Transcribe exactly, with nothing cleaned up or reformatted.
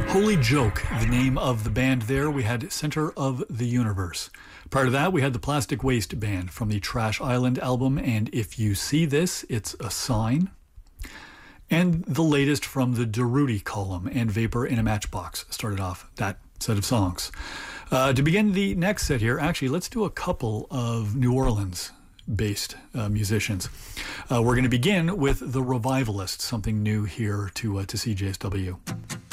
Holy Joke, the name of the band there. We had Center of the Universe. Prior to that, we had the Plastic Waste Band from the Trash Island album, and If You See This, It's a Sign. And the latest from the Daruti column and Vapor in a Matchbox started off that set of songs. Uh, to begin the next set here, actually, let's do a couple of New Orleans-based uh, musicians. Uh, we're going to begin with The Revivalists, something new here to, uh, to C J S W.